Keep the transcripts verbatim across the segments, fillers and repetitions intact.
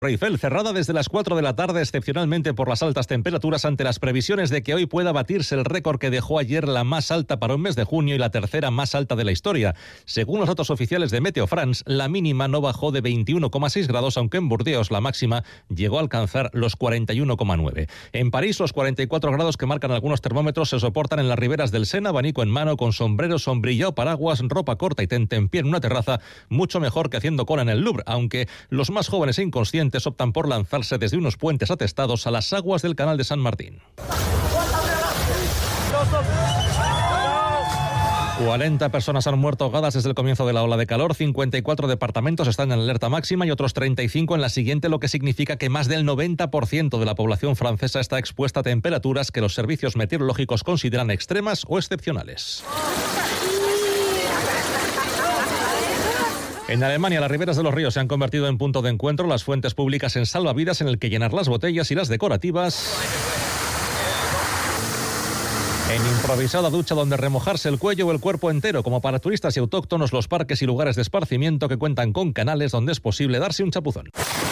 Eiffel, cerrada desde las cuatro de la tarde, excepcionalmente por las altas temperaturas, ante las previsiones de que hoy pueda batirse el récord que dejó ayer la más alta para un mes de junio y la tercera más alta de la historia. Según los datos oficiales de Meteo France, la mínima no bajó de veintiuno coma seis grados, aunque en Burdeos la máxima llegó a alcanzar los cuarenta y uno coma nueve. En París, los cuarenta y cuatro grados que marcan algunos termómetros se soportan en las riberas del Sena, abanico en mano, con sombrero, sombrilla o paraguas, ropa corta y tentempié en una terraza, mucho mejor que haciendo cola en el Louvre, aunque los más jóvenes e inconscientes optan por lanzarse desde unos puentes atestados a las aguas del canal de San Martín. cuarenta personas han muerto ahogadas desde el comienzo de la ola de calor, cincuenta y cuatro departamentos están en alerta máxima y otros treinta y cinco en la siguiente, lo que significa que más del noventa por ciento de la población francesa está expuesta a temperaturas que los servicios meteorológicos consideran extremas o excepcionales. En Alemania, las riberas de los ríos se han convertido en punto de encuentro, las fuentes públicas en salvavidas en el que llenar las botellas y las decorativas en improvisada ducha donde remojarse el cuello o el cuerpo entero, como para turistas y autóctonos, los parques y lugares de esparcimiento que cuentan con canales donde es posible darse un chapuzón.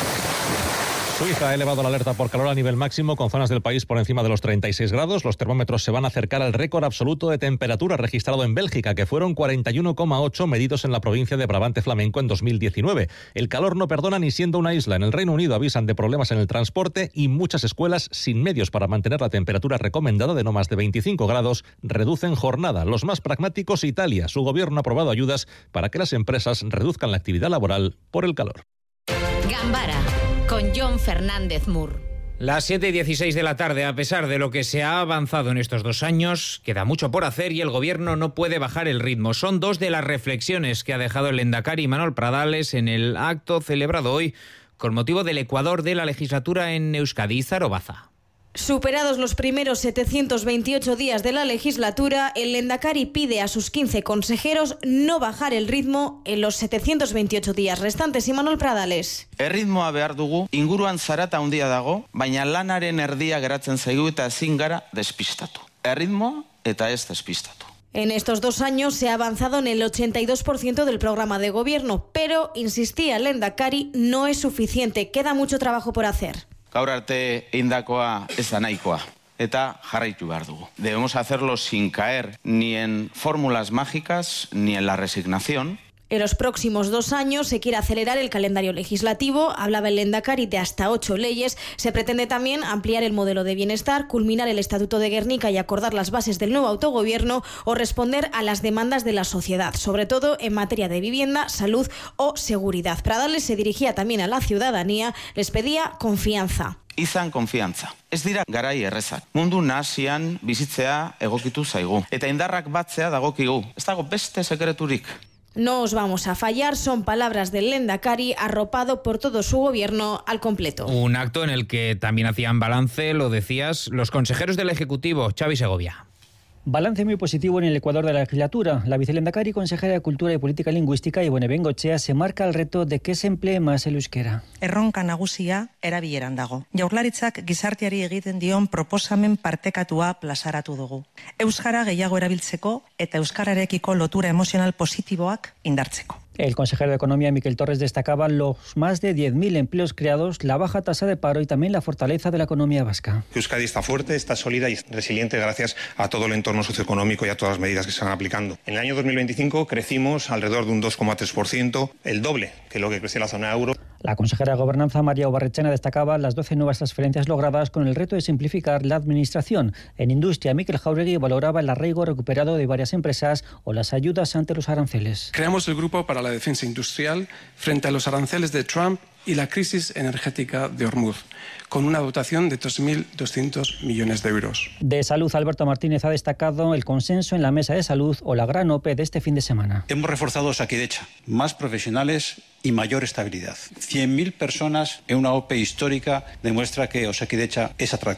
Suiza ha elevado la alerta por calor a nivel máximo, con zonas del país por encima de los treinta y seis grados. Los termómetros se van a acercar al récord absoluto de temperatura registrado en Bélgica, que fueron cuarenta y uno coma ocho medidos en la provincia de Brabante Flamenco en dos mil diecinueve. El calor no perdona ni siendo una isla. En el Reino Unido avisan de problemas en el transporte y muchas escuelas, sin medios para mantener la temperatura recomendada de no más de veinticinco grados, reducen jornada. Los más pragmáticos, Italia. Su gobierno ha aprobado ayudas para que las empresas reduzcan la actividad laboral por el calor. Gambara, con John Fernández Mur. Las siete y dieciséis de la tarde, a pesar de lo que se ha avanzado en estos dos años, queda mucho por hacer y el gobierno no puede bajar el ritmo. Son dos de las reflexiones que ha dejado el lehendakari Manuel Pradales en el acto celebrado hoy con motivo del Ecuador de la legislatura en Euskadi. Zaro Baza. Superados los primeros setecientos veintiocho días de la legislatura, el lehendakari pide a sus quince consejeros no bajar el ritmo en los setecientos veintiocho días restantes. Imanol Pradales. Erritmoa behar dugu, inguruan zarata handia dago, baina lanaren erdia geratzen zaigu eta ezin gara despistatu. Erritmoa eta ez despistatu. En estos dos años se ha avanzado en el ochenta y dos por ciento del programa de gobierno, pero, insistía el lehendakari, no es suficiente, queda mucho trabajo por hacer. Gaur arte indakoa ez da nahikoa, eta jarraitu behar dugu. Debemos hacerlo sin caer ni en fórmulas mágicas ni en la resignación. En los próximos dos años se quiere acelerar el calendario legislativo, hablaba el lehendakari de hasta ocho leyes. Se pretende también ampliar el modelo de bienestar, culminar el Estatuto de Guernica y acordar las bases del nuevo autogobierno o responder a las demandas de la sociedad, sobre todo en materia de vivienda, salud o seguridad. Pradales se dirigía también a la ciudadanía, les pedía confianza. Izan konfiantza. Ez dira garai errezak. Mundu nahasian bizitzea egokitu zaigu. Eta indarrak batzea dagokigu. Ez dago beste sekreturik. No os vamos a fallar, son palabras del lehendakari arropado por todo su gobierno al completo. Un acto en el que también hacían balance, lo decías, los consejeros del Ejecutivo. Xavi Segovia. Balance muy positivo en el Ecuador de la legislatura. La vicelehendakari, consejera de Cultura y Política Lingüística, Ibone Bengoechea, se marca el reto de que se emplee más el euskera. Erronka nagusia erabileran dago. Jaurlaritzak gizarteari egiten dion proposamen partekatua plazaratu dugu. Euskara gehiago erabiltzeko eta euskararekiko lotura emozional positiboak indartzeko. El consejero de Economía, Miquel Torres, destacaba los más de diez mil empleos creados, la baja tasa de paro y también la fortaleza de la economía vasca. Euskadi está fuerte, está sólida y resiliente gracias a todo el entorno socioeconómico y a todas las medidas que se están aplicando. En el año dos mil veinticinco crecimos alrededor de un dos coma tres por ciento, el doble que lo que creció la zona euro. La consejera de Gobernanza, María Obarrechena, destacaba las doce nuevas transferencias logradas con el reto de simplificar la administración. En Industria, Miquel Jauregui valoraba el arraigo recuperado de varias empresas o las ayudas ante los aranceles. Creamos el Grupo para la Defensa Industrial frente a los aranceles de Trump y la crisis energética de Hormuz, con una dotación de dos mil doscientos millones de euros. De Salud, Alberto Martínez ha destacado el consenso en la Mesa de Salud o la gran O P E de este fin de semana. Hemos reforzado Osakidetza, más profesionales y mayor estabilidad. cien mil personas en una O P E histórica demuestra que Osakidetza es atractiva.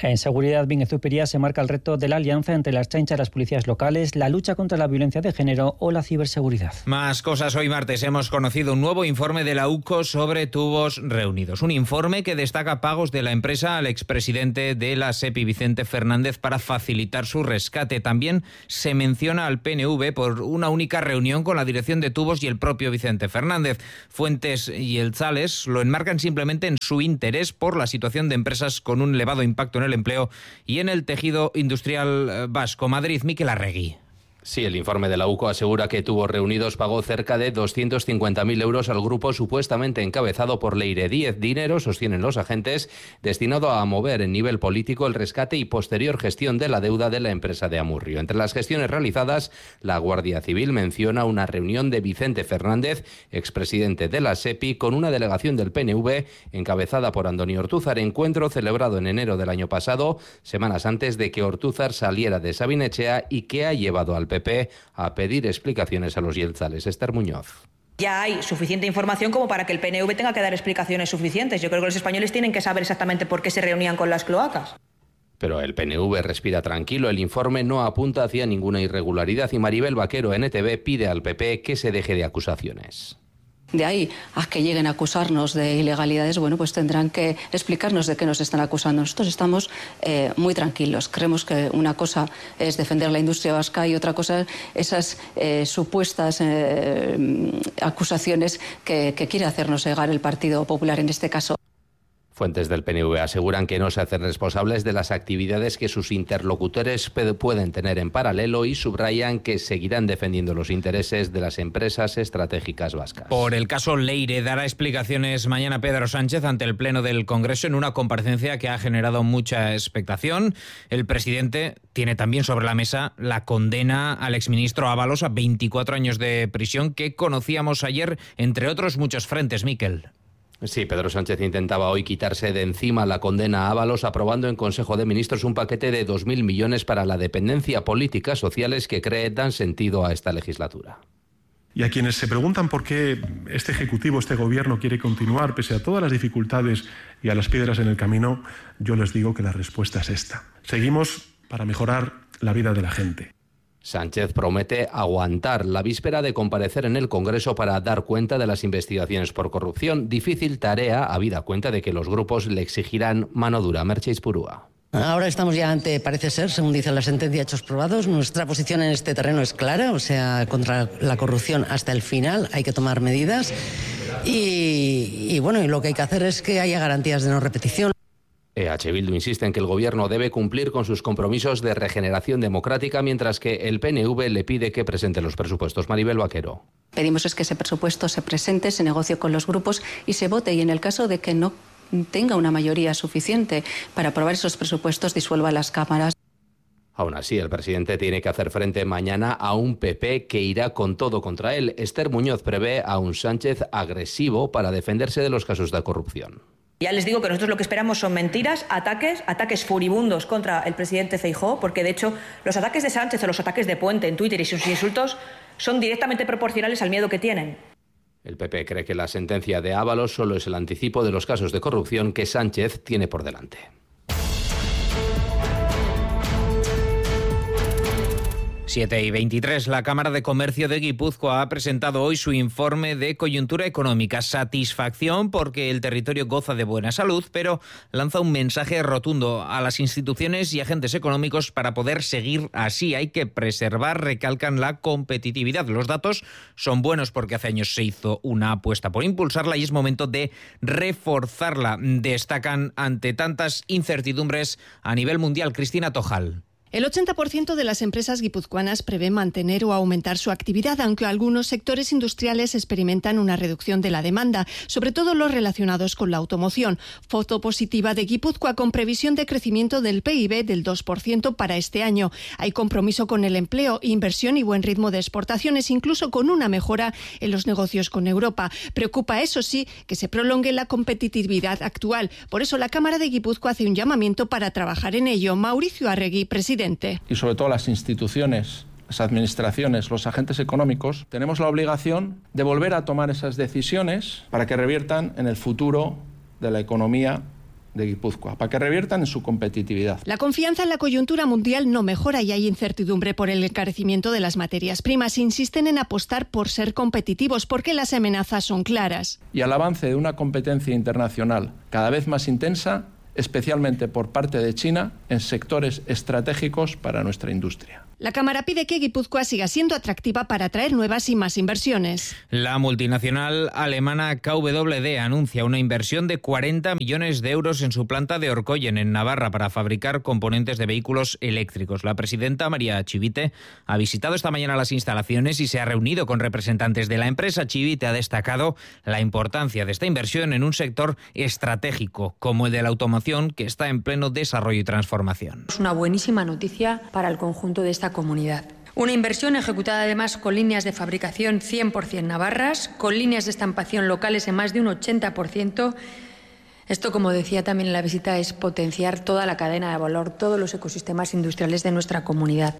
En seguridad, Bingen-Zupiria se marca el reto de la alianza entre las chanchas, las policías locales, la lucha contra la violencia de género o la ciberseguridad. Más cosas. Hoy martes hemos conocido un nuevo informe de la U C O sobre tubos reunidos. Un informe que destaca pagos de la empresa al expresidente de la SEPI, Vicente Fernández, para facilitar su rescate. También se menciona al P N V por una única reunión con la dirección de tubos y el propio Vicente Fernández. Fuentes y el Zales lo enmarcan simplemente en su interés por la situación de empresas con un elevado impacto en el empleo y en el tejido industrial vasco. Madrid, Miquel Arregui. Sí, el informe de la U C O asegura que Tubos Reunidos pagó cerca de doscientos cincuenta mil euros al grupo supuestamente encabezado por Leire Díez. Dinero, sostienen los agentes, destinado a mover en nivel político el rescate y posterior gestión de la deuda de la empresa de Amurrio. Entre las gestiones realizadas, la Guardia Civil menciona una reunión de Vicente Fernández, expresidente de la SEPI, con una delegación del P N V encabezada por Andoni Ortúzar. Encuentro celebrado en enero del año pasado, semanas antes de que Ortúzar saliera de Sabinetxea y que ha llevado al P P a pedir explicaciones a los yeltzales. Esther Muñoz. Ya hay suficiente información como para que el P N V tenga que dar explicaciones suficientes. Yo creo que los españoles tienen que saber exactamente por qué se reunían con las cloacas. Pero el P N V respira tranquilo. El informe no apunta hacia ninguna irregularidad y Maribel Vaquero, N T V, pide al P P que se deje de acusaciones. De ahí a que lleguen a acusarnos de ilegalidades, bueno, pues tendrán que explicarnos de qué nos están acusando. Nosotros estamos eh, muy tranquilos. Creemos que una cosa es defender la industria vasca y otra cosa esas eh, supuestas eh, acusaciones que, que quiere hacernos llegar el Partido Popular en este caso. Fuentes del P N V aseguran que no se hacen responsables de las actividades que sus interlocutores pueden tener en paralelo y subrayan que seguirán defendiendo los intereses de las empresas estratégicas vascas. Por el caso Leire dará explicaciones mañana Pedro Sánchez ante el Pleno del Congreso en una comparecencia que ha generado mucha expectación. El presidente tiene también sobre la mesa la condena al exministro Ábalos a veinticuatro años de prisión que conocíamos ayer, entre otros muchos frentes, Miquel. Sí, Pedro Sánchez intentaba hoy quitarse de encima la condena a Ábalos, aprobando en Consejo de Ministros un paquete de dos mil millones para la dependencia, políticas sociales que cree dan sentido a esta legislatura. Y a quienes se preguntan por qué este Ejecutivo, este Gobierno quiere continuar pese a todas las dificultades y a las piedras en el camino, yo les digo que la respuesta es esta. Seguimos para mejorar la vida de la gente. Sánchez promete aguantar la víspera de comparecer en el Congreso para dar cuenta de las investigaciones por corrupción. Difícil tarea, habida cuenta de que los grupos le exigirán mano dura. Merche Ispurúa. Ahora estamos ya ante, parece ser, según dice la sentencia, hechos probados. Nuestra posición en este terreno es clara, o sea, contra la corrupción hasta el final hay que tomar medidas y, y bueno, y lo que hay que hacer es que haya garantías de no repetición. E H Bildu insiste en que el Gobierno debe cumplir con sus compromisos de regeneración democrática, mientras que el P N V le pide que presente los presupuestos. Maribel Vaquero. Pedimos es que ese presupuesto se presente, se negocie con los grupos y se vote, y en el caso de que no tenga una mayoría suficiente para aprobar esos presupuestos, disuelva las cámaras. Aún así, el presidente tiene que hacer frente mañana a un P P que irá con todo contra él. Esther Muñoz prevé a un Sánchez agresivo para defenderse de los casos de corrupción. Ya les digo que nosotros lo que esperamos son mentiras, ataques, ataques furibundos contra el presidente Feijóo, porque de hecho los ataques de Sánchez o los ataques de Puente en Twitter y sus insultos son directamente proporcionales al miedo que tienen. El P P cree que la sentencia de Ábalos solo es el anticipo de los casos de corrupción que Sánchez tiene por delante. siete y veintitrés. La Cámara de Comercio de Guipúzcoa ha presentado hoy su informe de coyuntura económica. Satisfacción porque el territorio goza de buena salud, pero lanza un mensaje rotundo a las instituciones y agentes económicos para poder seguir así. Hay que preservar, recalcan, la competitividad. Los datos son buenos porque hace años se hizo una apuesta por impulsarla y es momento de reforzarla. Destacan ante tantas incertidumbres a nivel mundial. Cristina Tojal. El ochenta por ciento de las empresas guipuzcoanas prevé mantener o aumentar su actividad, aunque algunos sectores industriales experimentan una reducción de la demanda, sobre todo los relacionados con la automoción. Foto positiva de Guipúzcoa con previsión de crecimiento del P I B del dos por ciento para este año. Hay compromiso con el empleo, inversión y buen ritmo de exportaciones, incluso con una mejora en los negocios con Europa. Preocupa, eso sí, que se prolongue la competitividad actual. Por eso la Cámara de Guipúzcoa hace un llamamiento para trabajar en ello. Mauricio Arregui, presidente. Y sobre todo las instituciones, las administraciones, los agentes económicos, tenemos la obligación de volver a tomar esas decisiones para que reviertan en el futuro de la economía de Guipúzcoa, para que reviertan en su competitividad. La confianza en la coyuntura mundial no mejora y hay incertidumbre por el encarecimiento de las materias primas. Insisten en apostar por ser competitivos porque las amenazas son claras. Y al avance de una competencia internacional cada vez más intensa, especialmente por parte de China, en sectores estratégicos para nuestra industria. La Cámara pide que Guipúzcoa siga siendo atractiva para atraer nuevas y más inversiones. La multinacional alemana K W D anuncia una inversión de cuarenta millones de euros en su planta de Orkoyen, en Navarra, para fabricar componentes de vehículos eléctricos. La presidenta María Chivite ha visitado esta mañana las instalaciones y se ha reunido con representantes de la empresa. Chivite ha destacado la importancia de esta inversión en un sector estratégico como el de la automoción, que está en pleno desarrollo y transformación. Es una buenísima noticia para el conjunto de esta comunidad. Una inversión ejecutada además con líneas de fabricación cien por ciento navarras, con líneas de estampación locales en más de un ochenta por ciento. Esto, como decía también en la visita, es potenciar toda la cadena de valor, todos los ecosistemas industriales de nuestra comunidad.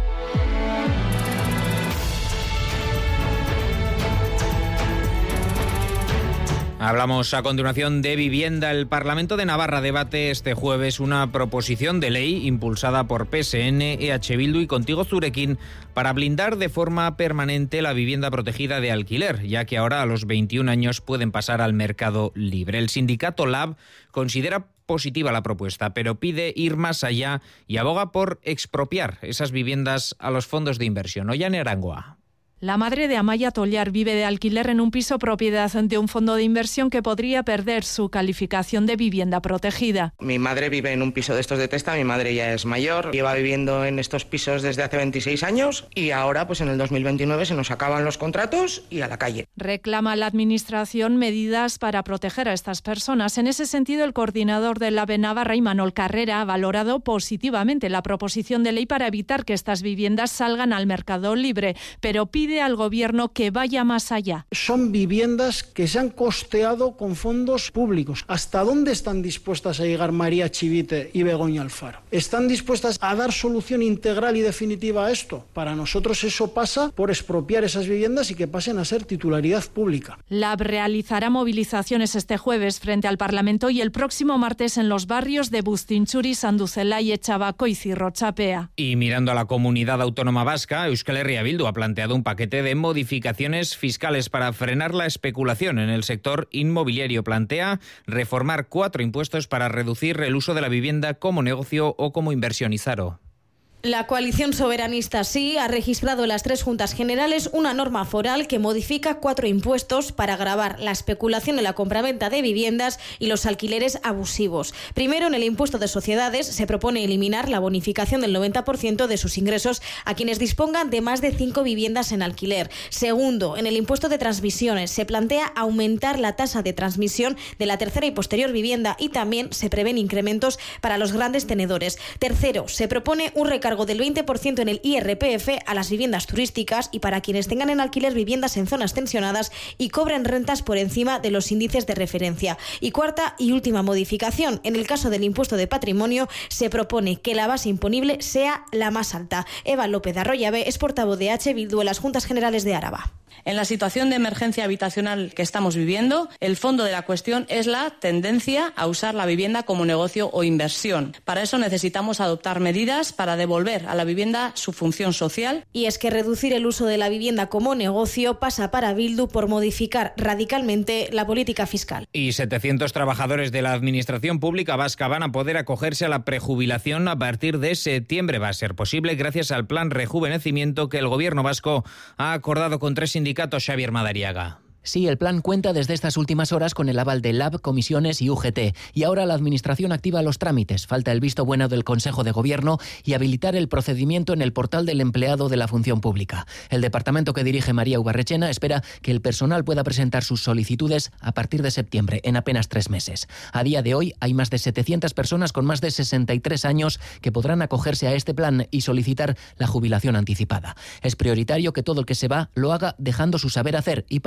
Hablamos a continuación de vivienda. El Parlamento de Navarra debate este jueves una proposición de ley impulsada por P S N, E H Bildu y Contigo Zurekin para blindar de forma permanente la vivienda protegida de alquiler, ya que ahora a los veintiún años pueden pasar al mercado libre. El sindicato Lab considera positiva la propuesta, pero pide ir más allá y aboga por expropiar esas viviendas a los fondos de inversión. Ollane Arangoa. La madre de Amaya Tollar vive de alquiler en un piso propiedad de un fondo de inversión que podría perder su calificación de vivienda protegida. Mi madre vive en un piso de estos de Testa, mi madre ya es mayor, lleva viviendo en estos pisos desde hace veintiséis años y ahora pues en el dos mil veintinueve se nos acaban los contratos y a la calle. Reclama la Administración medidas para proteger a estas personas. En ese sentido, el coordinador del AVE Navarra, Imanol Carrera, ha valorado positivamente la proposición de ley para evitar que estas viviendas salgan al mercado libre, pero pide al Gobierno que vaya más allá. Son viviendas que se han costeado con fondos públicos. ¿Hasta dónde están dispuestas a llegar María Chivite y Begoña Alfaro? ¿Están dispuestas a dar solución integral y definitiva a esto? Para nosotros eso pasa por expropiar esas viviendas y que pasen a ser titularidad pública. Lab realizará movilizaciones este jueves frente al Parlamento y el próximo martes en los barrios de Bustinchuri, Sanduzelay, Echabaco y Cirrochapea. Y mirando a la comunidad autónoma vasca, Euskal Herria Bildu ha planteado un paquete de modificaciones fiscales para frenar la especulación en el sector inmobiliario. Plantea reformar cuatro impuestos para reducir el uso de la vivienda como negocio o como inversión. Izaro. La coalición soberanista sí ha registrado en las tres juntas generales una norma foral que modifica cuatro impuestos para gravar la especulación en la compraventa de viviendas y los alquileres abusivos. Primero, en el impuesto de sociedades se propone eliminar la bonificación del noventa por ciento de sus ingresos a quienes dispongan de más de cinco viviendas en alquiler. Segundo, en el impuesto de transmisiones se plantea aumentar la tasa de transmisión de la tercera y posterior vivienda y también se prevén incrementos para los grandes tenedores. Tercero, se propone un recargo del veinte por ciento en el I R P F a las viviendas turísticas y para quienes tengan en alquiler viviendas en zonas tensionadas y cobren rentas por encima de los índices de referencia. Y cuarta y última modificación, en el caso del impuesto de patrimonio se propone que la base imponible sea la más alta. Eva López Arroyabe es portavoz de H. Bildu en las Juntas Generales de Araba. En la situación de emergencia habitacional que estamos viviendo, el fondo de la cuestión es la tendencia a usar la vivienda como negocio o inversión. Para eso necesitamos adoptar medidas para devolver a la vivienda su función social. Y es que reducir el uso de la vivienda como negocio pasa para Bildu por modificar radicalmente la política fiscal. Y setecientos trabajadores de la Administración Pública Vasca van a poder acogerse a la prejubilación a partir de septiembre. Va a ser posible gracias al plan rejuvenecimiento que el Gobierno vasco ha acordado con tres sindicatos. Xavier Madariaga. Sí, el plan cuenta desde estas últimas horas con el aval de Lab, comisiones y U G T. Y ahora la Administración activa los trámites. Falta el visto bueno del Consejo de Gobierno y habilitar el procedimiento en el portal del empleado de la función pública. El departamento que dirige María Ubarrechena espera que el personal pueda presentar sus solicitudes a partir de septiembre, en apenas tres meses. A día de hoy hay más de setecientas personas con más de sesenta y tres años que podrán acogerse a este plan y solicitar la jubilación anticipada. Es prioritario que todo el que se va lo haga dejando su saber hacer y para eso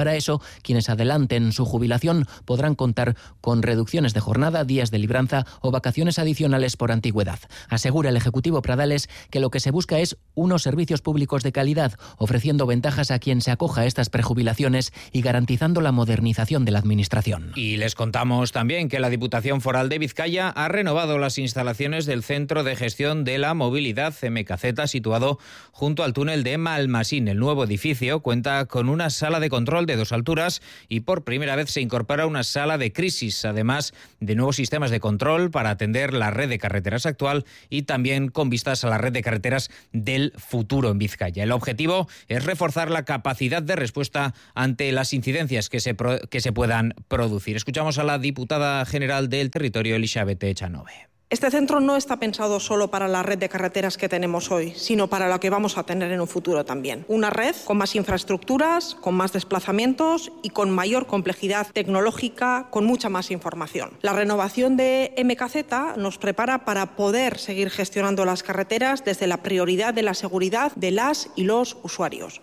Quienes adelanten su jubilación podrán contar con reducciones de jornada, días de libranza o vacaciones adicionales por antigüedad. Asegura el Ejecutivo Pradales que lo que se busca es unos servicios públicos de calidad, ofreciendo ventajas a quien se acoja a estas prejubilaciones y garantizando la modernización de la Administración. Y les contamos también que la Diputación Foral de Vizcaya ha renovado las instalaciones del Centro de Gestión de la Movilidad M K Z, situado junto al túnel de Malmasín. El nuevo edificio cuenta con una sala de control de dos alturas y por primera vez se incorpora una sala de crisis, además de nuevos sistemas de control para atender la red de carreteras actual y también con vistas a la red de carreteras del futuro en Vizcaya. El objetivo es reforzar la capacidad de respuesta ante las incidencias que se, pro, que se puedan producir. Escuchamos a la diputada general del territorio, Elizabeth Echanove. Este centro no está pensado solo para la red de carreteras que tenemos hoy, sino para la que vamos a tener en un futuro también. Una red con más infraestructuras, con más desplazamientos y con mayor complejidad tecnológica, con mucha más información. La renovación de M K Z nos prepara para poder seguir gestionando las carreteras desde la prioridad de la seguridad de las y los usuarios.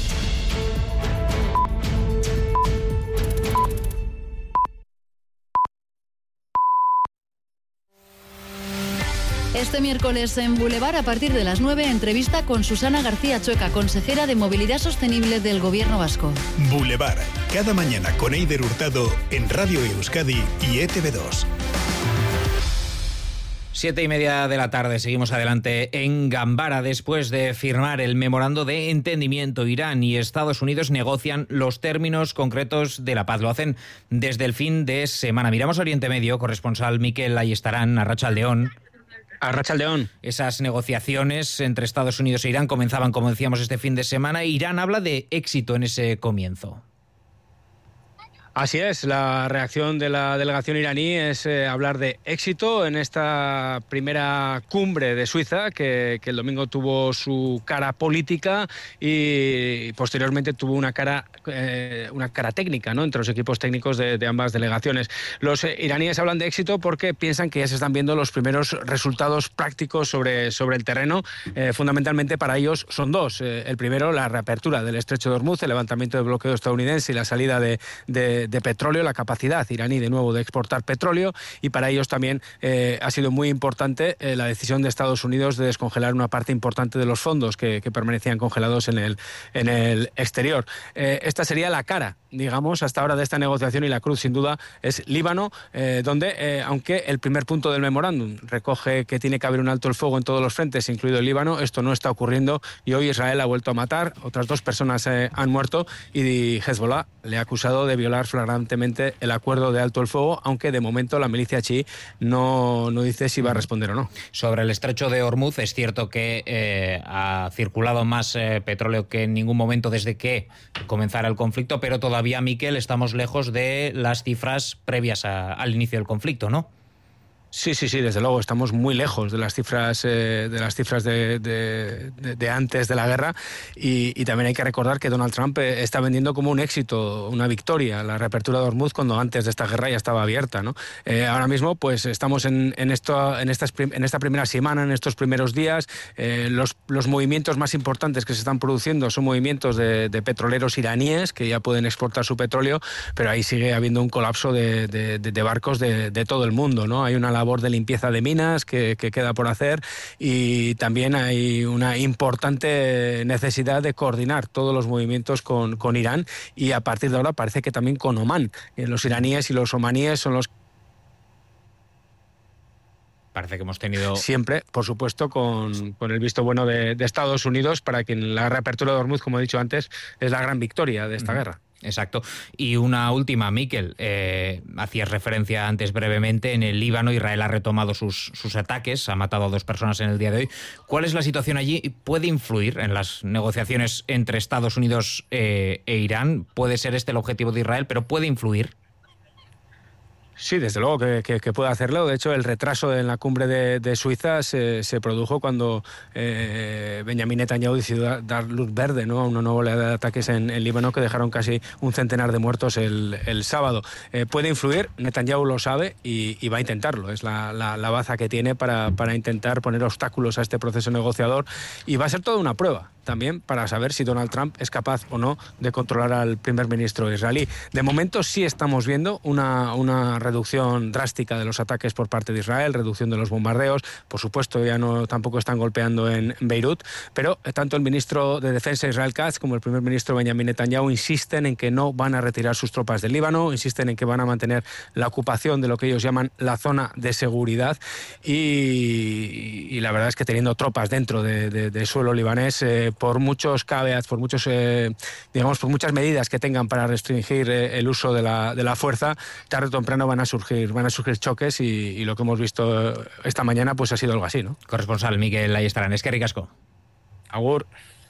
Este miércoles en Boulevard, a partir de las nueve, entrevista con Susana García Chueca, consejera de Movilidad Sostenible del Gobierno Vasco. Boulevard, cada mañana con Eider Hurtado en Radio Euskadi y E T V dos. Siete y media de la tarde, seguimos adelante en Gambara. Después de firmar el memorando de entendimiento, Irán y Estados Unidos negocian los términos concretos de la paz. Lo hacen desde el fin de semana. Miramos Oriente Medio, corresponsal Miquel Ayestarán, Arratsaldeón. Arratsaldeón. Esas negociaciones entre Estados Unidos e Irán comenzaban, como decíamos, este fin de semana. Irán habla de éxito en ese comienzo. Así es, la reacción de la delegación iraní es eh, hablar de éxito en esta primera cumbre de Suiza, que, que el domingo tuvo su cara política y posteriormente tuvo una cara, eh, una cara técnica, ¿no?, entre los equipos técnicos de, de ambas delegaciones. Los eh, iraníes hablan de éxito porque piensan que ya se están viendo los primeros resultados prácticos sobre, sobre el terreno. Eh, fundamentalmente para ellos son dos. Eh, el primero, la reapertura del estrecho de Hormuz, el levantamiento del bloqueo estadounidense y la salida de, de de petróleo, la capacidad iraní de nuevo de exportar petróleo, y para ellos también eh, ha sido muy importante eh, la decisión de Estados Unidos de descongelar una parte importante de los fondos que, que permanecían congelados en el, en el exterior. Eh, esta sería la cara, digamos, hasta ahora de esta negociación, y la cruz sin duda es Líbano, eh, donde, eh, aunque el primer punto del memorándum recoge que tiene que haber un alto el fuego en todos los frentes, incluido el Líbano, esto no está ocurriendo y hoy Israel ha vuelto a matar, otras dos personas eh, han muerto y Hezbollah le ha acusado de violar flagrantemente el acuerdo de alto el fuego, aunque de momento la milicia chií no, no dice si va a responder o no. Sobre el estrecho de Hormuz, es cierto que eh, ha circulado más eh, petróleo que en ningún momento desde que comenzara el conflicto, pero todavía, Miquel, estamos lejos de las cifras previas a, al inicio del conflicto, ¿no? Sí, sí, sí, desde luego estamos muy lejos de las cifras eh, de las cifras de, de, de, de antes de la guerra, y, y también hay que recordar que Donald Trump eh, está vendiendo como un éxito, una victoria, la reapertura de Hormuz, cuando antes de esta guerra ya estaba abierta, ¿no? Eh, ahora mismo pues estamos en, en, esto, en, estas, en esta primera semana, en estos primeros días, eh, los, los movimientos más importantes que se están produciendo son movimientos de, de petroleros iraníes que ya pueden exportar su petróleo, pero ahí sigue habiendo un colapso de, de, de, de barcos de, de todo el mundo, ¿no? Hay una labor de limpieza de minas que, que queda por hacer, y también hay una importante necesidad de coordinar todos los movimientos con, con Irán, y a partir de ahora parece que también con Omán. Los iraníes y los omaníes son los Parece que hemos tenido... Siempre, por supuesto, con, con el visto bueno de, de Estados Unidos, para que la reapertura de Hormuz, como he dicho antes, es la gran victoria de esta uh-huh. guerra. Exacto. Y una última, Miquel, eh, hacías referencia antes brevemente, en el Líbano Israel ha retomado sus, sus ataques, ha matado a dos personas en el día de hoy. ¿Cuál es la situación allí? ¿Puede influir en las negociaciones entre Estados Unidos eh, e Irán? Puede ser este el objetivo de Israel, pero ¿puede influir? Sí, desde luego que, que, que puede hacerlo. De hecho, el retraso en la cumbre de, de Suiza se, se produjo cuando eh, Benjamin Netanyahu decidió dar luz verde, ¿no?, a una nueva oleada de ataques en, en Líbano que dejaron casi un centenar de muertos el, el sábado. Eh, puede influir, Netanyahu lo sabe y, y va a intentarlo. Es la, la, la baza que tiene para, para intentar poner obstáculos a este proceso negociador, y va a ser toda una prueba. también para saber si Donald Trump es capaz o no de controlar al primer ministro israelí. De momento sí estamos viendo una, una reducción drástica de los ataques por parte de Israel, reducción de los bombardeos. Por supuesto, ya no tampoco están golpeando en Beirut, pero tanto el ministro de Defensa Israel Katz como el primer ministro Benjamin Netanyahu insisten en que no van a retirar sus tropas del Líbano, insisten en que van a mantener la ocupación de lo que ellos llaman la zona de seguridad y, y la verdad es que teniendo tropas dentro de, de, del suelo libanés, eh, por muchos caveats, por muchos, eh, digamos, por muchas medidas que tengan para restringir eh, el uso de la, de la fuerza, tarde o temprano van a surgir, van a surgir choques y, y lo que hemos visto esta mañana pues ha sido algo así, ¿no? Corresponsal Miquel Ayestarán, es que ricasco. Agur.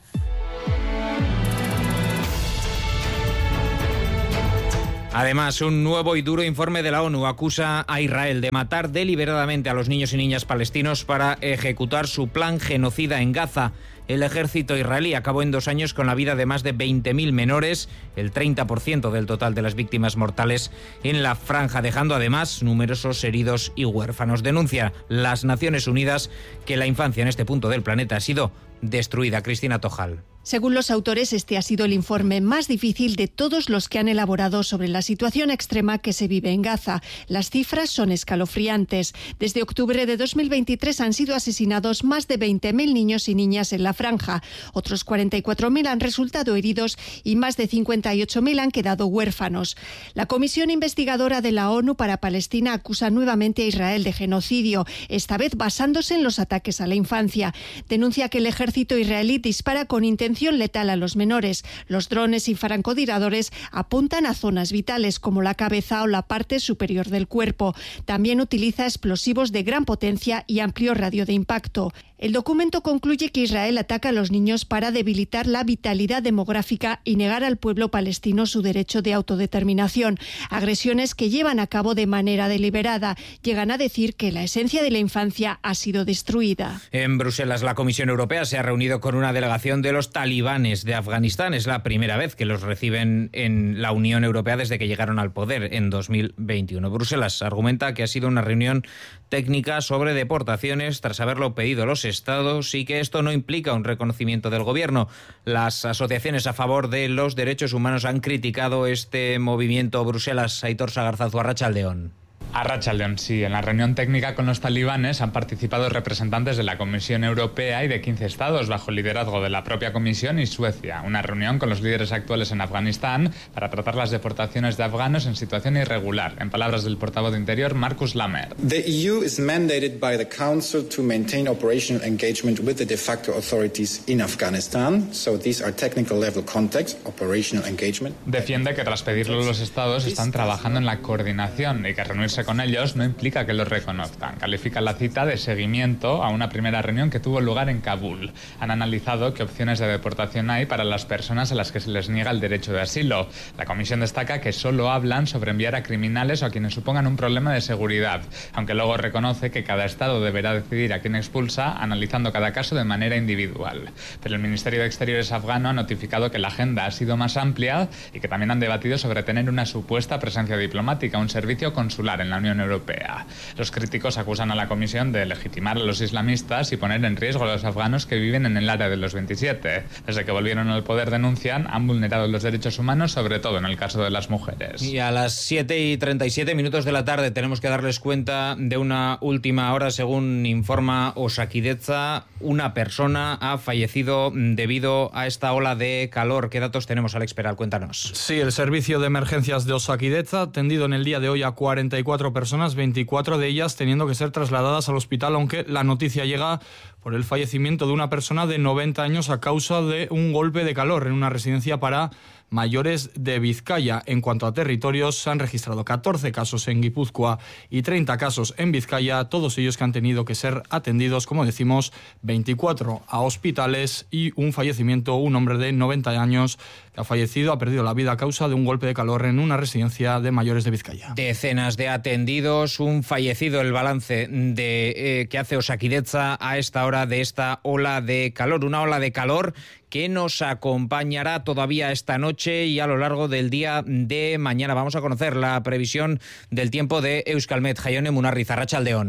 Además, un nuevo y duro informe de la ONU acusa a Israel de matar deliberadamente a los niños y niñas palestinos para ejecutar su plan genocida en Gaza. El ejército israelí acabó en dos años con la vida de más de veinte mil menores, el treinta por ciento del total de las víctimas mortales en la franja, dejando además numerosos heridos y huérfanos. Denuncia las Naciones Unidas que la infancia en este punto del planeta ha sido destruida. Cristina Tojal. Según los autores, este ha sido el informe más difícil de todos los que han elaborado sobre la situación extrema que se vive en Gaza. Las cifras son escalofriantes. Desde octubre de dos mil veintitrés han sido asesinados más de veinte mil niños y niñas en la franja. Otros cuarenta y cuatro mil han resultado heridos y más de cincuenta y ocho mil han quedado huérfanos. La Comisión Investigadora de la ONU para Palestina acusa nuevamente a Israel de genocidio, esta vez basándose en los ataques a la infancia. Denuncia que el ejército israelí dispara con intención letal a los menores. Los drones y francotiradores apuntan a zonas vitales como la cabeza o la parte superior del cuerpo. También utiliza explosivos de gran potencia y amplio radio de impacto. El documento concluye que Israel ataca a los niños para debilitar la vitalidad demográfica y negar al pueblo palestino su derecho de autodeterminación. Agresiones que llevan a cabo de manera deliberada. Llegan a decir que la esencia de la infancia ha sido destruida. En Bruselas, la Comisión Europea se ha reunido con una delegación de los talibanes de Afganistán. Es la primera vez que los reciben en la Unión Europea desde que llegaron al poder en dos mil veintiuno. Bruselas argumenta que ha sido una reunión técnica sobre deportaciones tras haberlo pedido los estados y que esto no implica un reconocimiento del gobierno. Las asociaciones a favor de los derechos humanos han criticado este movimiento. Bruselas, Aitor Sagarzazu, Arratsaldeon. Arratsaldeon, sí. En la reunión técnica con los talibanes han participado representantes de la Comisión Europea y de quince estados bajo el liderazgo de la propia Comisión y Suecia. Una reunión con los líderes actuales en Afganistán para tratar las deportaciones de afganos en situación irregular. En palabras del portavoz de Interior, Markus Lammert. The E U is mandated by the Council to maintain operational engagement with the de facto authorities in Afghanistan. So these are technical level contacts, operational engagement. Defiende que tras pedirlo los estados están trabajando en la coordinación y que reunirse con ellos no implica que los reconozcan. Califican la cita de seguimiento a una primera reunión que tuvo lugar en Kabul. Han analizado qué opciones de deportación hay para las personas a las que se les niega el derecho de asilo. La comisión destaca que solo hablan sobre enviar a criminales o a quienes supongan un problema de seguridad, aunque luego reconoce que cada estado deberá decidir a quién expulsa, analizando cada caso de manera individual. Pero el Ministerio de Exteriores afgano ha notificado que la agenda ha sido más amplia y que también han debatido sobre tener una supuesta presencia diplomática, un servicio consular en la Unión Europea. Los críticos acusan a la Comisión de legitimar a los islamistas y poner en riesgo a los afganos que viven en el área de los veintisiete. Desde que volvieron al poder, denuncian, han vulnerado los derechos humanos, sobre todo en el caso de las mujeres. Y a las siete y treinta y siete minutos de la tarde tenemos que darles cuenta de una última hora. Según informa Osakidetza, una persona ha fallecido debido a esta ola de calor. ¿Qué datos tenemos, Alex Peral? Cuéntanos. Sí, el servicio de emergencias de Osakidetza ha atendido en el día de hoy a cuarenta y cuatro personas, veinticuatro de ellas teniendo que ser trasladadas al hospital, aunque la noticia llega por el fallecimiento de una persona de noventa años a causa de un golpe de calor en una residencia para mayores de Vizcaya. En cuanto a territorios, se han registrado catorce casos en Guipúzcoa y treinta casos en Vizcaya, todos ellos que han tenido que ser atendidos, como decimos, veinticuatro a hospitales y un fallecimiento, un hombre de noventa años que ha fallecido, ha perdido la vida a causa de un golpe de calor en una residencia de mayores de Vizcaya. Decenas de atendidos, un fallecido, el balance de eh, que hace Osakidetza a esta hora de esta ola de calor, una ola de calor que nos acompañará todavía esta noche y a lo largo del día de mañana. Vamos a conocer la previsión del tiempo de Euskalmet. Jaione Munarriz, Arratsaldeon.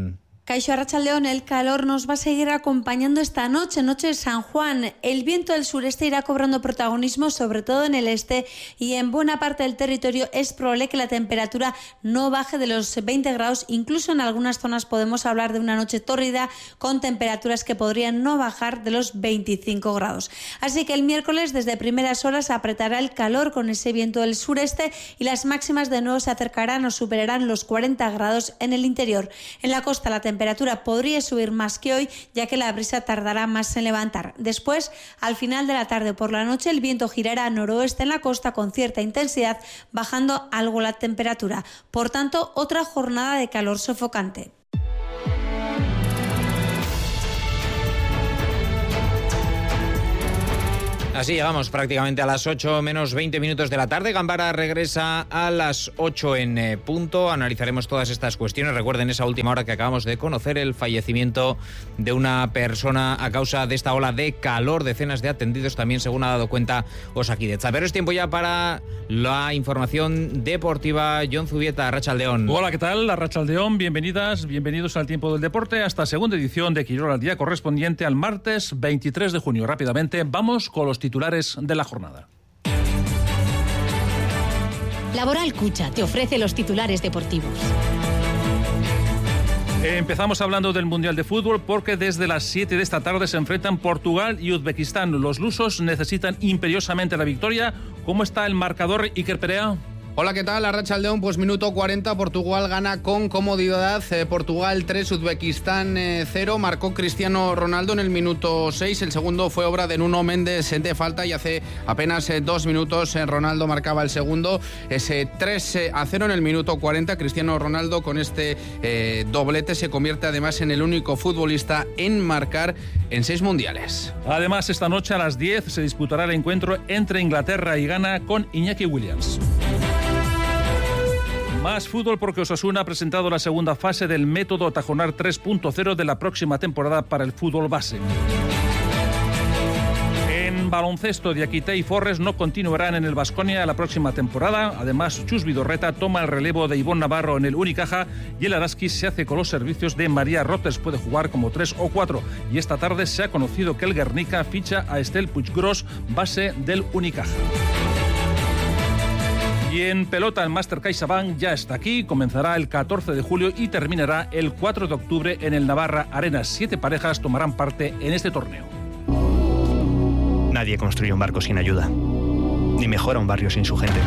Caixo Arratsaldeón, el calor nos va a seguir acompañando esta noche, noche de San Juan. El viento del sureste irá cobrando protagonismo, sobre todo en el este, y en buena parte del territorio es probable que la temperatura no baje de los veinte grados. Incluso en algunas zonas podemos hablar de una noche tórrida con temperaturas que podrían no bajar de los veinticinco grados. Así que el miércoles desde primeras horas apretará el calor con ese viento del sureste y las máximas de nuevo se acercarán o superarán los cuarenta grados en el interior. En la costa la temperatura La temperatura podría subir más que hoy, ya que la brisa tardará más en levantar. Después, al final de la tarde o por la noche, el viento girará a noroeste en la costa con cierta intensidad, bajando algo la temperatura. Por tanto, otra jornada de calor sofocante. Así llegamos prácticamente a las ocho menos veinte minutos de la tarde. Gambara regresa a las ocho en eh, punto. Analizaremos todas estas cuestiones. Recuerden esa última hora que acabamos de conocer, el fallecimiento de una persona a causa de esta ola de calor. Decenas de atendidos también, según ha dado cuenta Osakidetza. Pero es tiempo ya para la información deportiva. Jon Zubieta, Arratsaldeón. Hola, ¿qué tal? Arratsaldeón, bienvenidas, bienvenidos al Tiempo del Deporte, hasta segunda edición de Quirol al Día, correspondiente al martes veintitrés de junio. Rápidamente, vamos con los titulares de la jornada. Laboral Cucha te ofrece los titulares deportivos. Empezamos hablando del Mundial de Fútbol porque desde las siete de esta tarde se enfrentan Portugal y Uzbekistán. Los lusos necesitan imperiosamente la victoria. ¿Cómo está el marcador, Iker Perea? Hola, ¿qué tal? Arratsaldeón, pues minuto cuarenta, Portugal gana con comodidad, eh, Portugal tres, Uzbekistán cero, eh, marcó Cristiano Ronaldo en el minuto seis, el segundo fue obra de Nuno Méndez de falta y hace apenas eh, dos minutos eh, Ronaldo marcaba el segundo, ese tres a cero en el minuto cuarenta, Cristiano Ronaldo con este eh, doblete se convierte además en el único futbolista en marcar en seis mundiales. Además, esta noche a las diez se disputará el encuentro entre Inglaterra y Ghana con Iñaki Williams. Más fútbol porque Osasuna ha presentado la segunda fase del método Tajonar tres punto cero de la próxima temporada para el fútbol base. En baloncesto, Diakité y Forres no continuarán en el Baskonia la próxima temporada. Además, Chus Vidorreta toma el relevo de Ivonne Navarro en el Unicaja y el Araski se hace con los servicios de María Rotes. Puede jugar como tres o cuatro. Y esta tarde se ha conocido que el Guernica ficha a Estel Puiggrós, base del Unicaja. Y en pelota, el Master CaixaBank ya está aquí, comenzará el catorce de julio y terminará el cuatro de octubre en el Navarra Arena. Siete parejas tomarán parte en este torneo. Nadie construye un barco sin ayuda, ni mejora un barrio sin su gente.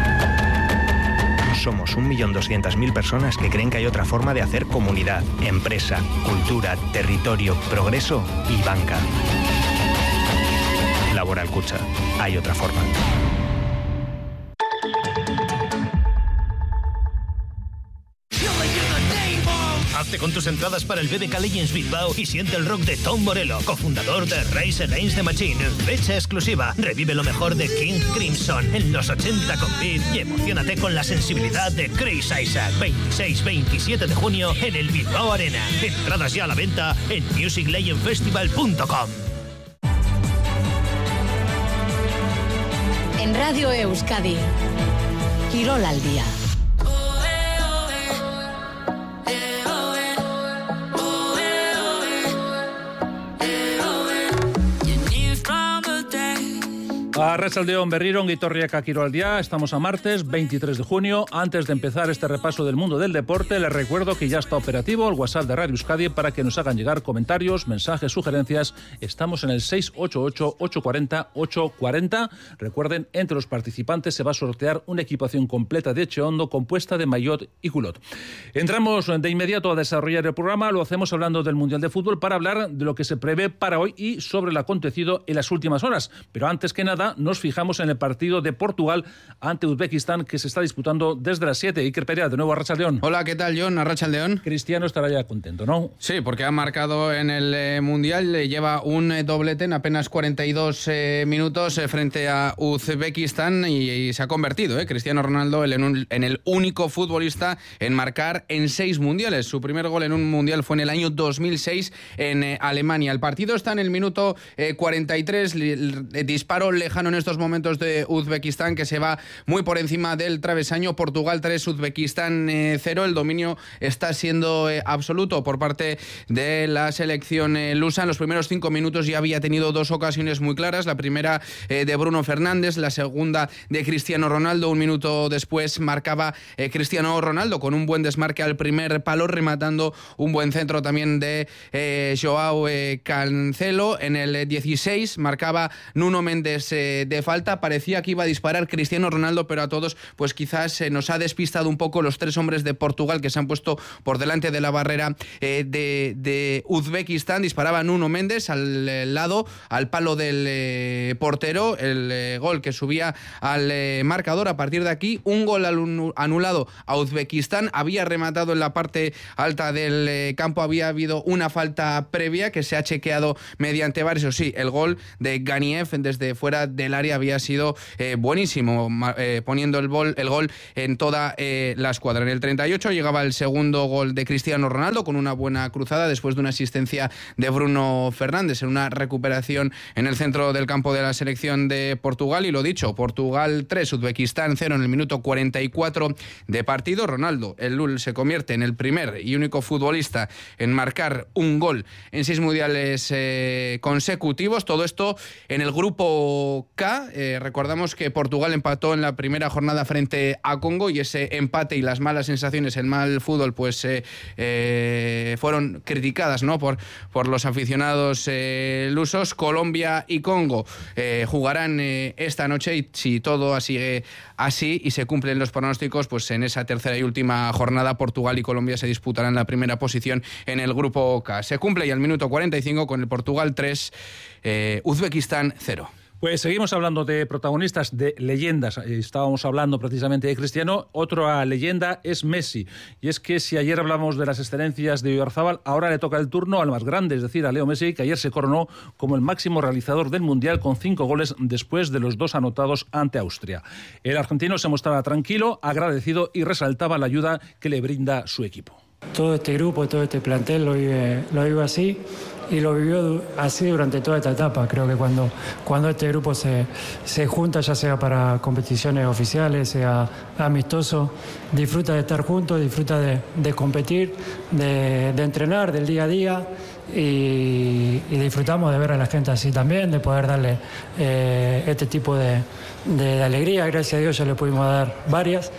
Somos un millón doscientas mil personas que creen que hay otra forma de hacer comunidad, empresa, cultura, territorio, progreso y banca. Laboral Cucha, hay otra forma. Hazte con tus entradas para el B B K Legends Bilbao y siente el rock de Tom Morello, cofundador de Rise Against the Machine. Fecha exclusiva. Revive lo mejor de King Crimson en los ochenta con Beat y emocionate con la sensibilidad de Chris Isaac. veintiséis veintisiete de junio en el Bilbao Arena. Entradas ya a la venta en music legend festival punto com. En Radio Euskadi, Quirol al Día. Arratsaldeón, berriro ongi etorriak a Quirol al Día. Estamos a martes veintitrés de junio. Antes de empezar este repaso del mundo del deporte, les recuerdo que ya está operativo el WhatsApp de Radio Euskadi para que nos hagan llegar comentarios, mensajes, sugerencias. Estamos en el seis ocho ocho, ocho cuatro cero, ocho cuatro cero. Recuerden, entre los participantes se va a sortear una equipación completa de Echeondo compuesta de maillot y culot. Entramos de inmediato a desarrollar el programa. Lo hacemos hablando del Mundial de Fútbol para hablar de lo que se prevé para hoy y sobre lo acontecido en las últimas horas. Pero antes que nada, nos fijamos en el partido de Portugal ante Uzbekistán que se está disputando desde las siete. Iker Perea, de nuevo, Arratsaldeón. Hola, ¿qué tal, Jon? Arratsaldeón. Cristiano estará ya contento, ¿no? Sí, porque ha marcado en el eh, Mundial, eh, lleva un eh, doblete en apenas cuarenta y dos eh, minutos eh, frente a Uzbekistán y, y se ha convertido, eh, Cristiano Ronaldo, en, un, en el único futbolista en marcar en seis mundiales. Su primer gol en un mundial fue en el año dos mil seis en eh, Alemania. El partido está en el minuto eh, cuarenta y tres, l- l- disparo lejano lejano en estos momentos de Uzbekistán, que se va muy por encima del travesaño. Portugal tres, Uzbekistán cero. El dominio está siendo eh, absoluto por parte de la selección eh, lusa. En los primeros cinco minutos ya había tenido dos ocasiones muy claras. La primera eh, de Bruno Fernández, la segunda de Cristiano Ronaldo. Un minuto después marcaba eh, Cristiano Ronaldo con un buen desmarque al primer palo, rematando un buen centro también de eh, Joao eh, Cancelo. En el dieciséis marcaba Nuno Méndez eh, de falta. Parecía que iba a disparar Cristiano Ronaldo, pero a todos pues quizás se eh, nos ha despistado un poco los tres hombres de Portugal que se han puesto por delante de la barrera eh, de, de Uzbekistán. Disparaba Nuno Méndez al eh, lado, al palo del eh, portero. El eh, gol que subía al eh, marcador. A partir de aquí, un gol anulado a Uzbekistán. Había rematado en la parte alta del eh, campo. Había habido una falta previa que se ha chequeado mediante V A R. Eso sí, el gol de Ganiev desde fuera del área había sido eh, buenísimo, eh, poniendo el gol, el gol en toda eh, la escuadra. En el treinta y ocho llegaba el segundo gol de Cristiano Ronaldo con una buena cruzada después de una asistencia de Bruno Fernández en una recuperación en el centro del campo de la selección de Portugal. Y lo dicho, Portugal tres, Uzbekistán cero en el minuto cuarenta y cuatro de partido. Ronaldo, el Lul, se convierte en el primer y único futbolista en marcar un gol en seis mundiales eh, consecutivos. Todo esto en el grupo K. Eh, recordamos que Portugal empató en la primera jornada frente a Congo y ese empate y las malas sensaciones, el mal fútbol, pues eh, eh, fueron criticadas, ¿no?, por, por los aficionados eh, lusos. Colombia y Congo eh, jugarán eh, esta noche y si todo sigue así y se cumplen los pronósticos, pues en esa tercera y última jornada Portugal y Colombia se disputarán la primera posición en el grupo K. Se cumple ya el minuto cuarenta y cinco con el Portugal tres, eh, Uzbekistán cero. Pues seguimos hablando de protagonistas, de leyendas. Estábamos hablando precisamente de Cristiano. Otra leyenda es Messi. Y es que si ayer hablamos de las excelencias de Oyarzábal, ahora le toca el turno al más grande, es decir, a Leo Messi, que ayer se coronó como el máximo realizador del Mundial con cinco goles después de los dos anotados ante Austria. El argentino se mostraba tranquilo, agradecido y resaltaba la ayuda que le brinda su equipo. Todo este grupo, todo este plantel lo vive, lo vive así y lo vivió así durante toda esta etapa. Creo que cuando, cuando este grupo se, se junta, ya sea para competiciones oficiales, sea amistoso, disfruta de estar juntos, disfruta de, de competir, de, de entrenar, del día a día. Y, y disfrutamos de ver a la gente así también, de poder darle eh, este tipo de, de, de alegría. Gracias a Dios ya le pudimos dar varias.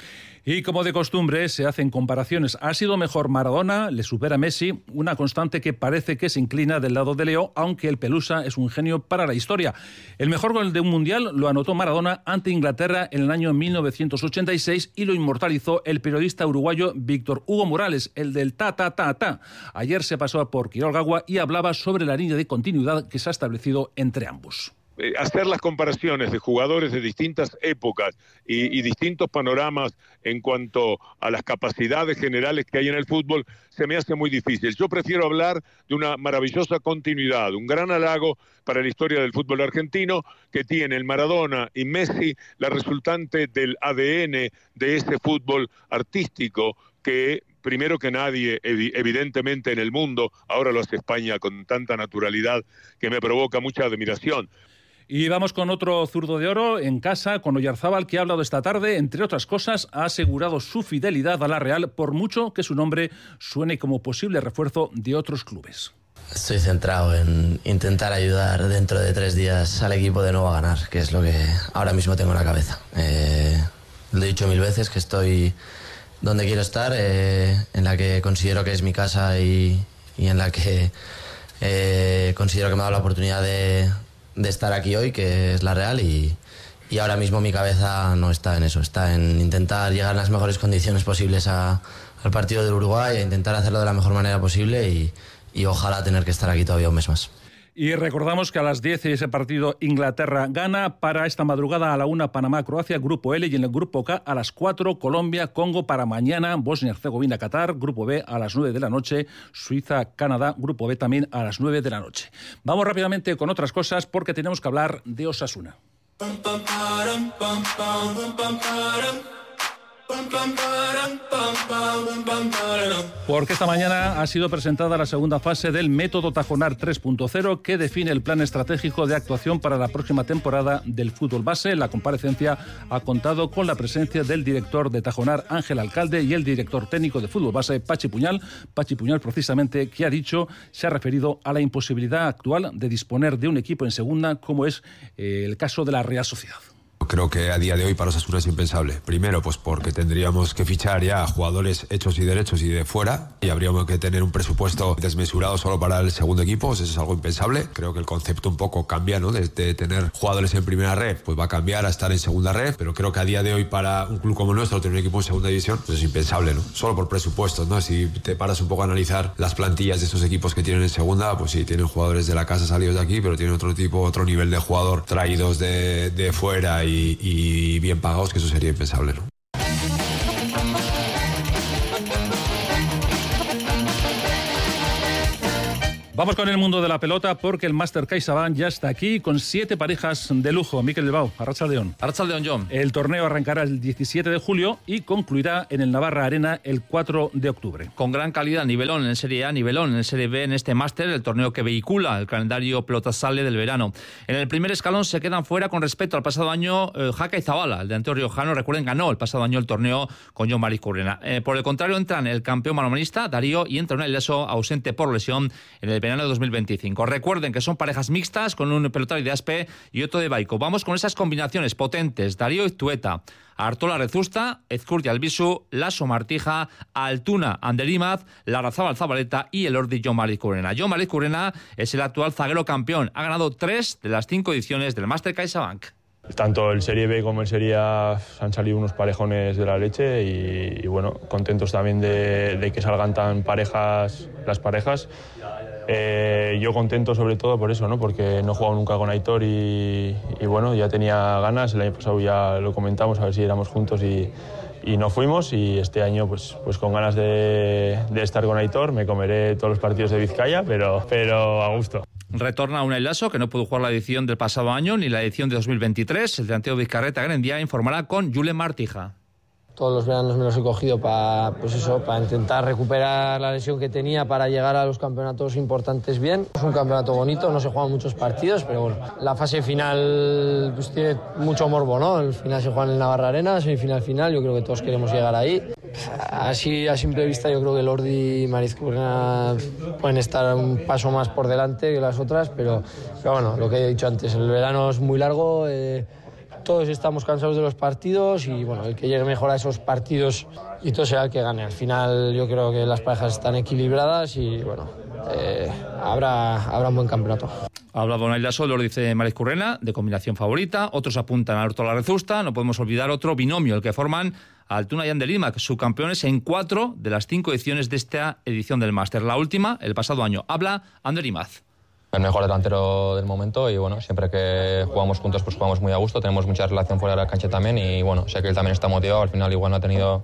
Y como de costumbre se hacen comparaciones. ¿Ha sido mejor Maradona? ¿Le supera Messi? Una constante que parece que se inclina del lado de Leo, aunque el Pelusa es un genio para la historia. El mejor gol de un mundial lo anotó Maradona ante Inglaterra en el año mil novecientos ochenta y seis y lo inmortalizó el periodista uruguayo Víctor Hugo Morales, el del ta ta ta ta. Ayer se pasó por Quiroga y hablaba sobre la línea de continuidad que se ha establecido entre ambos. Hacer las comparaciones de jugadores de distintas épocas y, y distintos panoramas en cuanto a las capacidades generales que hay en el fútbol se me hace muy difícil. Yo prefiero hablar de una maravillosa continuidad, un gran halago para la historia del fútbol argentino que tiene el Maradona y Messi, la resultante del A D N de ese fútbol artístico que primero que nadie, evidentemente en el mundo, ahora lo hace España con tanta naturalidad que me provoca mucha admiración. Y vamos con otro zurdo de oro en casa, con Oyarzábal, que ha hablado esta tarde, entre otras cosas, ha asegurado su fidelidad a la Real, por mucho que su nombre suene como posible refuerzo de otros clubes. Estoy centrado en intentar ayudar dentro de tres días al equipo de nuevo a ganar, que es lo que ahora mismo tengo en la cabeza. Eh, lo he dicho mil veces que estoy donde quiero estar, eh, en la que considero que es mi casa y, y en la que eh, considero que me ha dado la oportunidad de... de estar aquí hoy, que es la Real, y, y ahora mismo mi cabeza no está en eso, está en intentar llegar en las mejores condiciones posibles a, al partido del Uruguay, e intentar hacerlo de la mejor manera posible y, y ojalá tener que estar aquí todavía un mes más. Y recordamos que a las diez ese partido Inglaterra-Ghana, para esta madrugada a la una Panamá-Croacia, Grupo L, y en el Grupo K a las cuatro Colombia-Congo, para mañana Bosnia-Herzegovina-Qatar, Grupo B a las nueve de la noche, Suiza-Canadá, Grupo B también a las nueve de la noche. Vamos rápidamente con otras cosas porque tenemos que hablar de Osasuna. Porque esta mañana ha sido presentada la segunda fase del método Tajonar tres punto cero que define el plan estratégico de actuación para la próxima temporada del fútbol base. La comparecencia ha contado con la presencia del director de Tajonar, Ángel Alcalde, y el director técnico de fútbol base, Pachi Puñal. Pachi Puñal, precisamente, que ha dicho, se ha referido a la imposibilidad actual de disponer de un equipo en segunda, como es eh, el caso de la Real Sociedad. Creo que a día de hoy para Osasuna es impensable. Primero, pues porque tendríamos que fichar ya jugadores hechos y derechos y de fuera, y habríamos que tener un presupuesto desmesurado solo para el segundo equipo. Eso es algo impensable. Creo que el concepto un poco cambia, ¿no? De, de tener jugadores en primera red, pues va a cambiar a estar en segunda red. Pero creo que a día de hoy para un club como el nuestro tener un equipo en segunda división, pues es impensable, ¿no? Solo por presupuestos, ¿no? Si te paras un poco a analizar las plantillas de estos equipos que tienen en segunda, pues sí, tienen jugadores de la casa salidos de aquí, pero tienen otro tipo, otro nivel de jugador traídos de, de fuera y Y, y bien pagados, que eso sería impensable, ¿no? Vamos con el mundo de la pelota porque el Máster CaixaBank ya está aquí con siete parejas de lujo. Mikel Bilbao, Arratsaldeon. Arratsaldeon, John. El torneo arrancará el diecisiete de julio y concluirá en el Navarra Arena el cuatro de octubre. Con gran calidad, nivelón en Serie A, nivelón en Serie B en este Máster, el torneo que vehicula el calendario Pelotasale del verano. En el primer escalón se quedan fuera con respecto al pasado año eh, Jaca y Zabala. El delantero riojano, recuerden, ganó el pasado año el torneo con Jon Mari Currena. Eh, por el contrario, entran el campeón manomanista, Darío, y entra un Ileso ausente por lesión en el verano de dos mil veinticinco. Recuerden que son parejas mixtas con un pelotario de Aspe y otro de Baico. Vamos con esas combinaciones potentes. Darío Iztueta, Artola Rezusta, Ezcurdia Albisu, Lasso Martija, Altuna Anderimaz, Larrazábal Zabaleta y el Ordi Jon Mari Currena. Jon Mari Currena es el actual zaguero campeón. Ha ganado tres de las cinco ediciones del Máster CaixaBank. Tanto el Serie B como el Serie A han salido unos parejones de la leche y, y bueno, contentos también de, de que salgan tan parejas las parejas. Eh, yo contento sobre todo por eso, ¿no? Porque no he jugado nunca con Aitor y, y bueno, ya tenía ganas. El año pasado ya lo comentamos, a ver si éramos juntos y, y no fuimos. Y este año pues, pues con ganas de, de estar con Aitor. Me comeré todos los partidos de Vizcaya, pero, pero a gusto. Retorna Unai Lasso, que no pudo jugar la edición del pasado año ni la edición de dos mil veintitrés. El delantero Vizcarreta Grendia informará con Julen Martija. Todos los veranos me los he cogido para, pues eso, para intentar recuperar la lesión que tenía para llegar a los campeonatos importantes bien. Es un campeonato bonito, no se juegan muchos partidos, pero bueno, la fase final pues tiene mucho morbo, ¿no? El final se juega en el Navarra Arena, semifinal final, yo creo que todos queremos llegar ahí. Así a simple vista yo creo que Lordi y Mariz Currena pueden estar un paso más por delante que las otras, pero, pero bueno, lo que he dicho antes, el verano es muy largo. Eh, Todos estamos cansados de los partidos y bueno, el que llegue mejor a esos partidos y todo será el que gane. Al final yo creo que las parejas están equilibradas y bueno, eh, habrá, habrá un buen campeonato. Hablaba Unai Lasso, lo dice Mariz Currena, de combinación favorita. Otros apuntan a Artola Rezusta. No podemos olvidar otro binomio, el que forman Altuna y Anderimaz, subcampeones en cuatro de las cinco ediciones de esta edición del Máster. La última, el pasado año. Habla Anderimaz. El mejor delantero del momento y bueno, siempre que jugamos juntos pues jugamos muy a gusto, tenemos mucha relación fuera de la cancha también y bueno, sé que él también está motivado, al final igual no ha tenido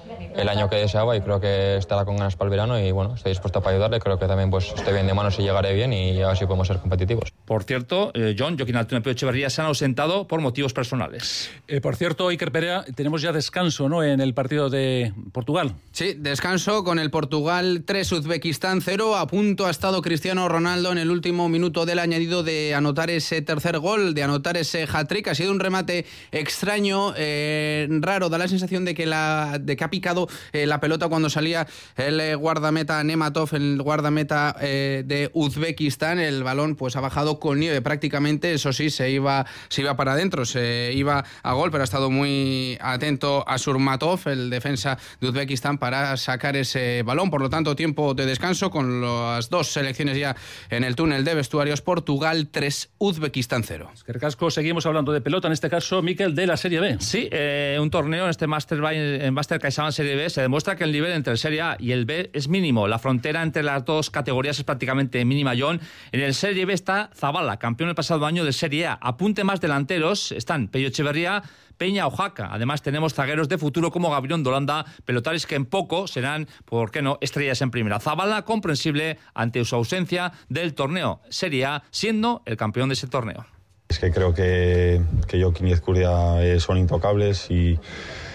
el año que deseaba y creo que estará con ganas para el verano y bueno, estoy dispuesto para ayudarle, creo que también pues estoy bien de manos y llegaré bien y a ver si podemos ser competitivos. Por cierto, eh, John, Joaquín Altuna y Pío Echeverría se han ausentado por motivos personales. Eh, por cierto, Iker Perea, tenemos ya descanso, ¿no?, en el partido de Portugal. Sí, descanso con el Portugal tres, Uzbekistán cero. A punto ha estado Cristiano Ronaldo en el último minuto del añadido de anotar ese tercer gol, de anotar ese hat-trick. Ha sido un remate extraño, eh, raro, da la sensación de que, la, de que ha picado eh, la pelota cuando salía el eh, guardameta Nematov, el guardameta eh, de Uzbekistán. El balón pues ha bajado con nieve prácticamente, eso sí, se iba, se iba para adentro, se iba a gol, pero ha estado muy atento a Surmatov, el defensa de Uzbekistán, para sacar ese balón. Por lo tanto, tiempo de descanso con las dos selecciones ya en el túnel de vestuarios. Portugal tres, Uzbekistán cero. Es que Casco, seguimos hablando de pelota, en este caso, Mikel, de la Serie B. Sí, eh, un torneo en este Master, en Master CaixaBank Serie B se demuestra que el nivel entre el Serie A y el B es mínimo. La frontera entre las dos categorías es prácticamente mínima, John. En el Serie B está Zabala, campeón el pasado año del Serie A. Apunte más delanteros están Pello Echeverría, Peña o Jaca. Además tenemos zagueros de futuro como Gabriel Dolanda, pelotaris que en poco serán, ¿por qué no?, estrellas en primera. Zabala, comprensible ante su ausencia del torneo Serie A, siendo el campeón de ese torneo. Es que creo que, que Joaquín y Ezcurdia eh, son intocables y,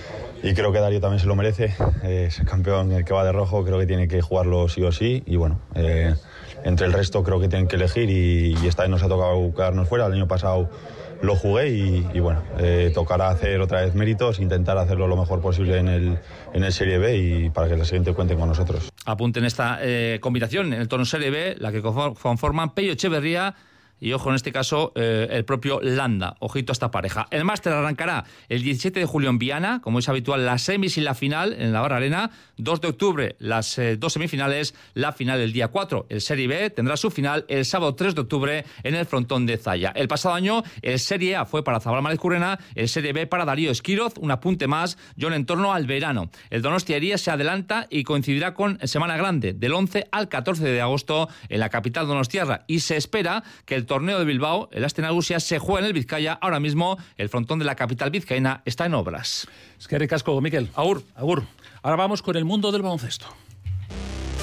y creo que Darío también se lo merece. Eh, es el campeón, el que va de rojo, creo que tiene que jugarlo sí o sí, y bueno, eh, entre el resto creo que tienen que elegir, y, y esta vez nos ha tocado quedarnos fuera. El año pasado lo jugué y, y bueno, eh, tocará hacer otra vez méritos, intentar hacerlo lo mejor posible en el, en el Serie B, y para que la siguiente cuenten con nosotros. Apunten esta eh, combinación en el torneo Serie B, la que conforman Pello Echeverría y, ojo, en este caso, eh, el propio Landa. Ojito a esta pareja. El máster arrancará el diecisiete de julio en Viana, como es habitual, las semis y la final en la Barra Arena. dos de octubre, las eh, dos semifinales, la final el día cuatro. El Serie B tendrá su final el sábado tres de octubre en el frontón de Zaya. El pasado año, el Serie A fue para Zabala Madrid-Currena, el Serie B para Darío Esquiroz. Un apunte más, John, en torno al verano. El Donostiaría se adelanta y coincidirá con Semana Grande, del once al catorce de agosto en la capital donostiarra, y se espera que el torneo de Bilbao, el Astenagusia, se juega en el Vizcaya. Ahora mismo el frontón de la capital vizcaína está en obras. Es que ricasco, Miquel. Agur. Agur. Ahora vamos con el mundo del baloncesto.